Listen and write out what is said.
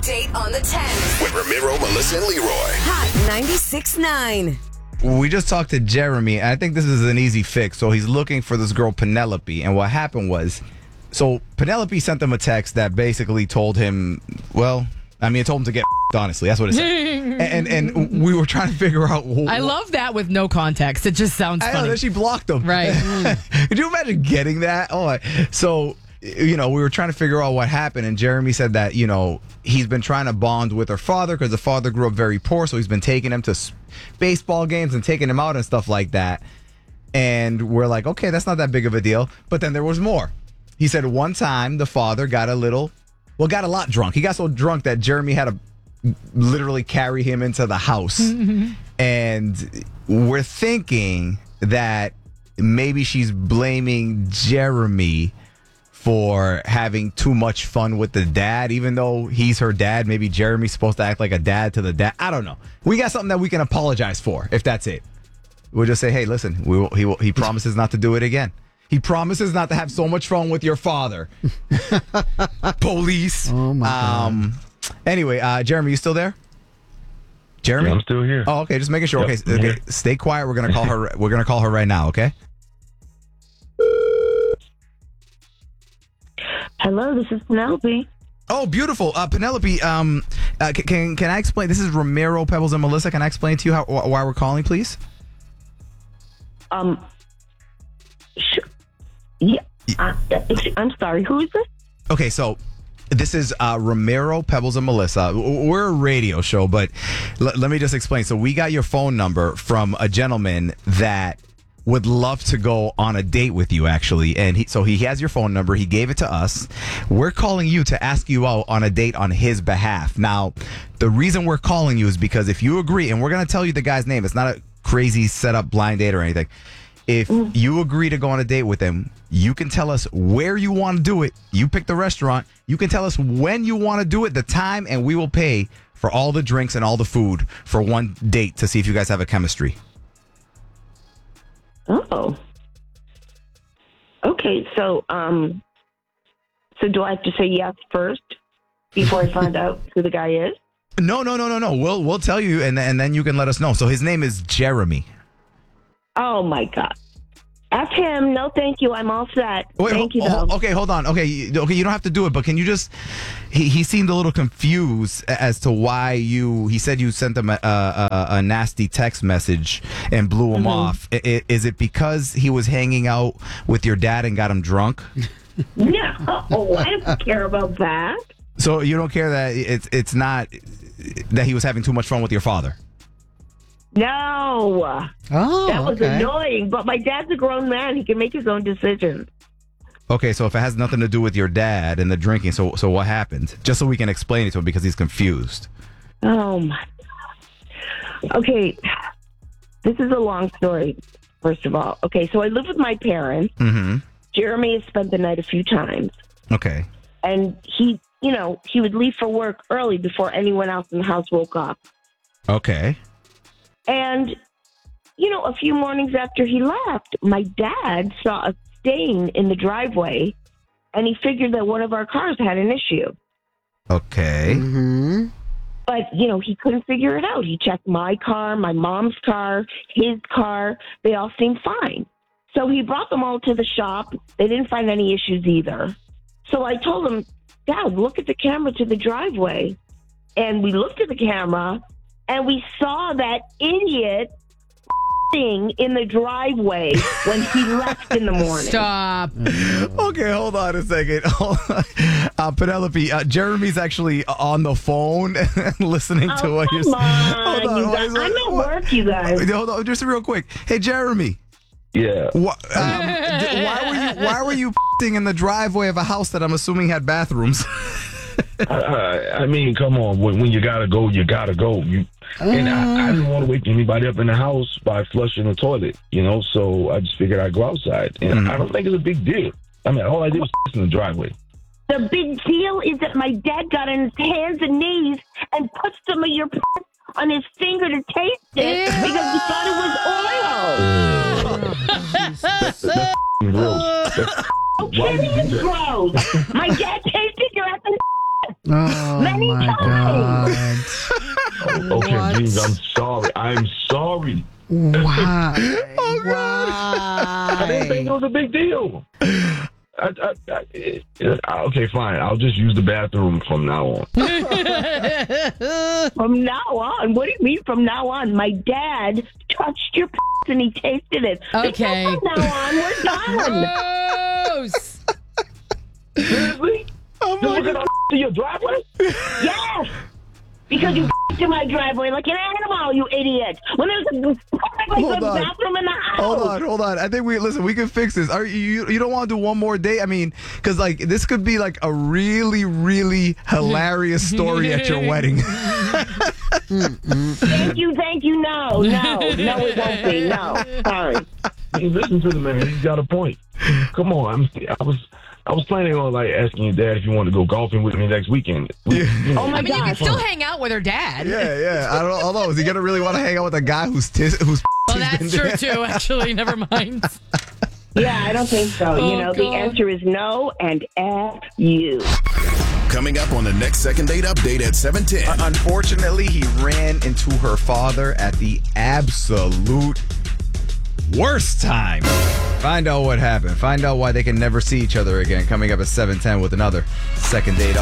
Update on the 10th. With Ramiro, Melissa, and Leroy. Hot 96.9. We just talked to Jeremy, and I think this is an easy fix. So he's looking for this girl, Penelope. And what happened was, so Penelope sent him a text that basically told him, it told him to get honestly. That's what it said. and we were trying to figure out. I love that with no context. It just sounds funny. I know that she blocked him. Right. Could you imagine getting that? So, we were trying to figure out what happened. And Jeremy said that, he's been trying to bond with her father because the father grew up very poor. So he's been taking him to baseball games and taking him out and stuff like that. And we're like, okay, that's not that big of a deal. But then there was more. He said one time the father got a lot drunk. He got so drunk that Jeremy had to literally carry him into the house. And we're thinking that maybe she's blaming Jeremy for having too much fun with the dad, even though he's her dad. Maybe Jeremy's supposed to act like a dad to the dad. I don't know. We got something that we can apologize for, if that's it. We'll just say, hey, listen, he promises not to do it again. He promises not to have so much fun with your father. Police. Oh, my God. Anyway, Jeremy, you still there? Jeremy? Yeah, I'm still here. Oh, okay. Just making sure. Yep, Okay. Stay quiet. We're gonna call her. We're gonna call her right now. Okay. Hello, this is Penelope. Oh, beautiful, Penelope. Can I explain? This is Ramiro, Pebbles, and Melissa. Can I explain to you why we're calling, please? Sure. Yeah. I'm sorry. Who is this? Okay, so this is Ramiro, Pebbles, and Melissa. We're a radio show, but let me just explain. So we got your phone number from a gentleman that would love to go on a date with you, actually. And he has your phone number. He gave it to us. We're calling you to ask you out on a date on his behalf. Now, the reason we're calling you is because if you agree, and we're going to tell you the guy's name. It's not a crazy set-up blind date or anything. If you agree to go on a date with him, you can tell us where you want to do it. You pick the restaurant. You can tell us when you want to do it, the time, and we will pay for all the drinks and all the food for one date to see if you guys have a chemistry. Oh. Okay, so do I have to say yes first before I find out who the guy is? No. We'll tell you, and then you can let us know. So his name is Jeremy. Oh, my God. F him. No, thank you. I'm all set. Thank you, though. Okay, hold on. Okay, you don't have to do it, but can you just... He seemed a little confused as to why he said you sent him a nasty text message and blew him off. Is it because he was hanging out with your dad and got him drunk? No, I don't care about that. So you don't care that it's not that he was having too much fun with your father? No. Oh, that was okay. annoying, but my dad's a grown man. He can make his own decisions. Okay, so if it has nothing to do with your dad and the drinking, so what happened? Just so we can explain it to him because he's confused. Oh, my God. Okay, this is a long story, first of all. Okay, so I live with my parents. Mm-hmm. Jeremy has spent the night a few times. Okay. And he would leave for work early before anyone else in the house woke up. Okay. And, a few mornings after he left, my dad saw a stain in the driveway, and he figured that one of our cars had an issue. Okay. Mm-hmm. But, he couldn't figure it out. He checked my car, my mom's car, his car. They all seemed fine. So he brought them all to the shop. They didn't find any issues either. So I told him, Dad, look at the camera to the driveway. And we looked at the camera, and we saw that idiot thing in the driveway when he left in the morning. Stop. Okay, hold on a second. Penelope, Jeremy's actually on the phone listening to what you're saying. Hold on, you guys. I'm at work, you guys. Hold on, just real quick. Hey, Jeremy. Yeah. Why were you in the driveway of a house that I'm assuming had bathrooms? I mean, come on. When you gotta go, you gotta go. And I didn't want to wake anybody up in the house by flushing the toilet, so I just figured I'd go outside. And I don't think it's a big deal. I mean, all I did was in the driveway. The big deal is that my dad got on his hands and knees and put some of your on his finger to taste it because he thought it was oil. Gross. Okay, it's gross. My dad tasted your effing. Many times. Okay, Jeans, I'm sorry. I'm sorry. Why? I didn't think it was a big deal. Okay, fine. I'll just use the bathroom from now on. From now on? What do you mean from now on? My dad touched your and he tasted it. Okay. From now on, we're done. Gross. Seriously? Oh my You're gonna to your driveway? Yes. Because you to my driveway like an animal, you idiot. When there's a Hold on. bathroom in the house. Hold on. I think we can fix this. Are you don't want to do one more date? I mean, because like this could be like a really, really hilarious story at your wedding. Thank you. No, it won't be. No, sorry. Hey, listen to the man. He's got a point. Come on. I was planning on like asking your dad if you wanted to go golfing with me next weekend. Oh my I mean, you can gosh. still hang out with her dad. Yeah. I don't know. Is he gonna really want to hang out with a guy who's Well, he's that's been true there? too. Actually, never mind. Yeah, I don't think so. Oh, The God. answer is no and F you. Coming up on the next second date update at 7:10. Unfortunately, he ran into her father at the absolute worst time. Find out what happened. Find out why they can never see each other again. Coming up at 7:10 with another second date update.